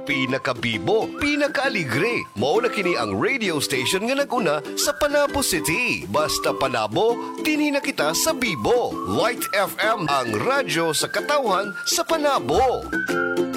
pinakabibo, pinakaaligre. Mao na kini ang radio station nga naguna sa Panabo City. Basta Panabo, dinhi na kita sa Bibo. Light FM, ang radyo sa katawhan sa Panabo.